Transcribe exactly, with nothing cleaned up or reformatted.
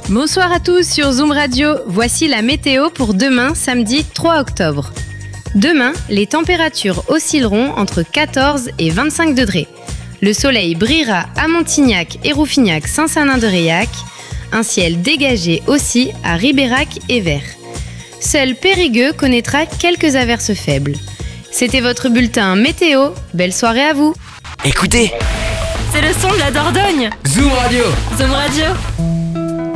Bonsoir à tous sur Zoom Radio. Voici la météo pour demain, samedi trois octobre. Demain, les températures oscilleront entre quatorze et vingt-cinq degrés. Le soleil brillera à Montignac et Rouffignac-Saint-Cernin-de-Réac. Un ciel dégagé aussi à Ribérac et Vert. Seul Périgueux connaîtra quelques averses faibles. C'était votre bulletin météo. Belle soirée à vous. Écoutez, c'est le son de la Dordogne. Zoom Radio. Zoom Radio.